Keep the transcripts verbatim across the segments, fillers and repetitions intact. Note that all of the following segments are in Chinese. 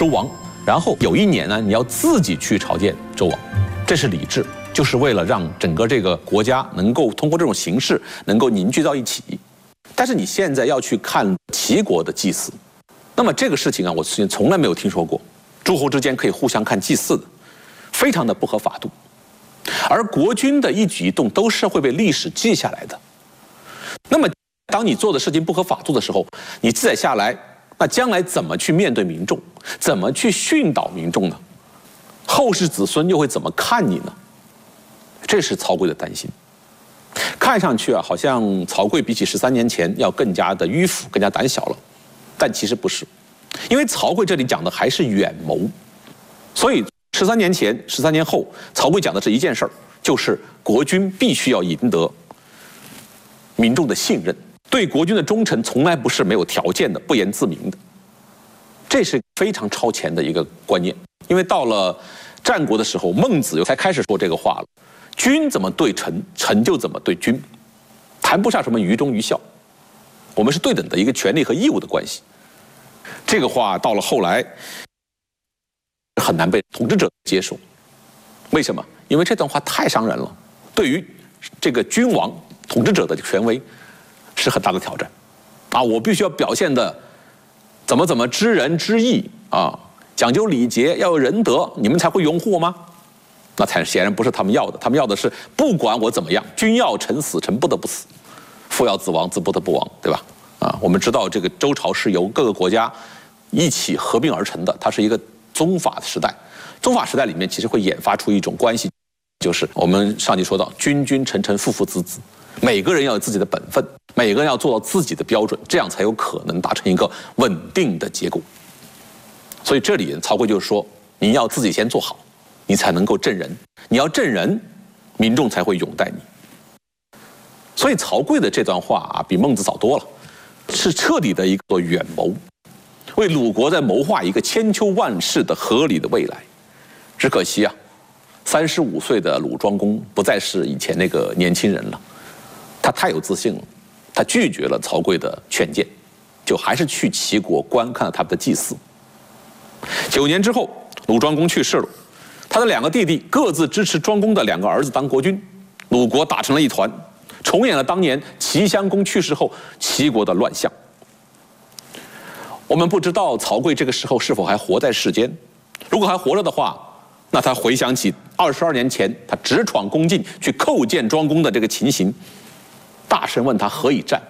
周王，然后有一年呢，你要自己去朝见周王，这是礼制，就是为了让整个这个国家能够通过这种形式能够凝聚到一起。但是你现在要去看齐国的祭祀，那么这个事情啊，我之前从来没有听说过，诸侯之间可以互相看祭祀的，非常的不合法度。而国君的一举一动都是会被历史记下来的。那么，当你做的事情不合法度的时候，你记载下来，那将来怎么去面对民众，怎么去训导民众呢？后世子孙又会怎么看你呢？这是曹刿的担心。看上去啊，好像曹刿比起十三年前要更加的迂腐，更加胆小了，但其实不是，因为曹刿这里讲的还是远谋，所以十三年前、十三年后，曹刿讲的是一件事儿，就是国君必须要赢得民众的信任，对国君的忠诚从来不是没有条件的、不言自明的，这是非常超前的一个观念。因为到了战国的时候，孟子才开始说这个话了。君怎么对臣，臣就怎么对君，谈不上什么于忠于孝，我们是对等的一个权利和义务的关系。这个话到了后来很难被统治者接受，为什么？因为这段话太伤人了，对于这个君王统治者的权威是很大的挑战啊！我必须要表现的怎么怎么知人知义啊，讲究礼节，要有仁德，你们才会拥护我吗？那才显然不是他们要的，他们要的是不管我怎么样，君要臣死，臣不得不死；父要子亡，子不得不亡，对吧？啊，我们知道这个周朝是由各个国家一起合并而成的，它是一个宗法的时代。宗法时代里面其实会演发出一种关系，就是我们上集说到君君臣臣父父子子，每个人要有自己的本分，每个人要做到自己的标准，这样才有可能达成一个稳定的结果。所以这里曹刿就是说，你要自己先做好，你才能够正人，你要正人，民众才会拥戴你。所以曹刿的这段话啊，比孟子早多了，是彻底的一个远谋，为鲁国在谋划一个千秋万世的合理的未来。只可惜啊，三十五岁的鲁庄公不再是以前那个年轻人了，他太有自信了，他拒绝了曹刿的劝谏，就还是去齐国观看了他们的祭祀。九年之后，鲁庄公去世了，他的两个弟弟各自支持庄公的两个儿子当国君，鲁国打成了一团，重演了当年齐襄公去世后齐国的乱象。我们不知道曹刿这个时候是否还活在世间，如果还活着的话，那他回想起二十二年前他直闯宫禁去叩见庄公的这个情形，大声问他何以战，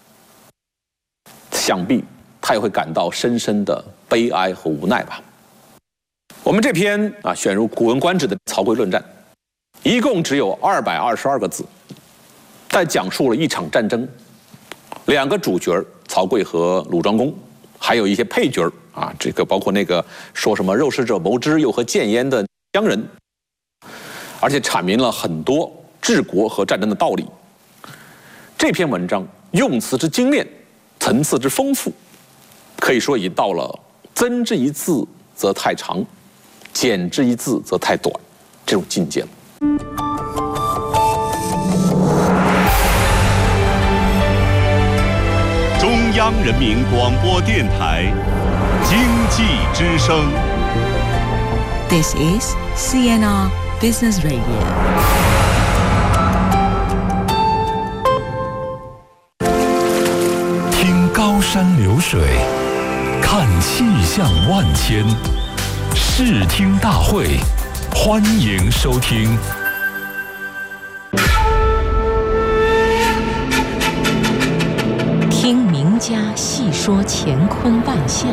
想必他也会感到深深的悲哀和无奈吧。我们这篇啊选入《古文观止》的曹刿论战，一共只有二百二十二个字，但讲述了一场战争，两个主角曹刿和鲁庄公，还有一些配角啊，这个包括那个说什么肉食者谋之又何见焉的羌人，而且阐明了很多治国和战争的道理。这篇文章用词之精炼，层次之丰富，可以说已到了增之一字则太长，减之一字则太短这种境界了。 中央人民广播电台经济之声。 This is C N R Business Radio。 听高山流水，看气象万千，视听大会，欢迎收听。 听名家细说乾坤万象，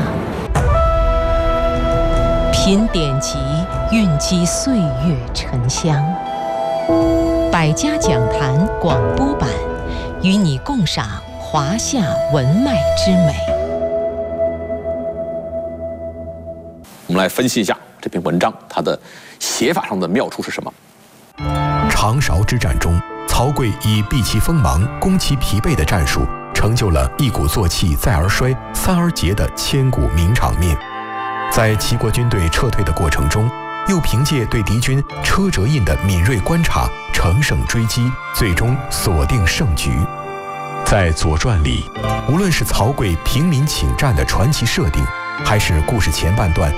品典籍，蕴积岁月沉香。百家讲坛广播版，与你共赏华夏文脉之美。 我们来分析一下这篇文章，它的写法上的妙处是什么？ 长勺之战中，曹刿以避其锋芒、攻其疲惫的战术，成就了一鼓作气、再而衰、三而竭的千古名场面。在齐国军队撤退的过程中，又凭借对敌军车辙印的敏锐观察，乘胜追击，最终锁定胜局。在《左传》里，无论是曹刿平民请战的传奇设定，还是故事前半段